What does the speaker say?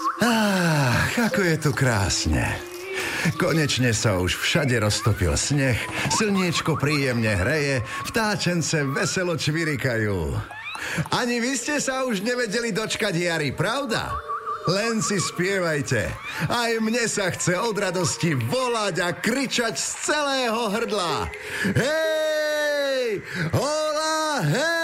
Ako je tu krásne. Konečne sa už všade roztopil sneh, slniečko príjemne hreje, vtáčence veselo čvirikajú. Ani vy ste sa už nevedeli dočkať jary, pravda? Len si spievajte. Aj mne sa chce od radosti volať a kričať z celého hrdla. Hej! Hola, hej!